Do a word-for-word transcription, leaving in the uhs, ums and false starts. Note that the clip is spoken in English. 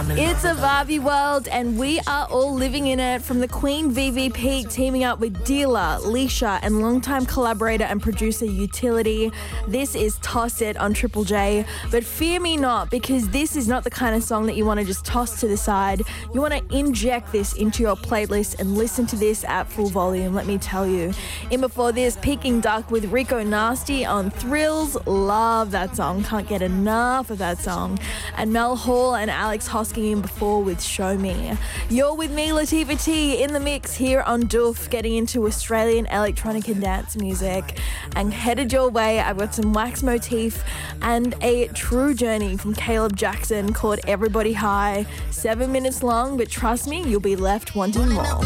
It's a vibey world and we are all living in it, from the Queen V V P teaming up with Dila, Leisha and longtime collaborator and producer Utility. This is Toss It on Triple J. But fear me not, because this is not the kind of song that you want to just toss to the side. You want to inject this into your playlist and listen to this at full volume, let me tell you. In before this, Peking Duck with Rico Nasty on Thrills. Love that song, can't get enough of that song. And Mel Hall and Alex Hosking in before with Show Me. You're with me, Latifah T, in the mix here on Doof, getting into Australian electronic and dance music. And headed your way, I've got some Wax Motif and a true journey from Caleb Jackson called Everybody High. Seven minutes long, but trust me, you'll be left wanting more.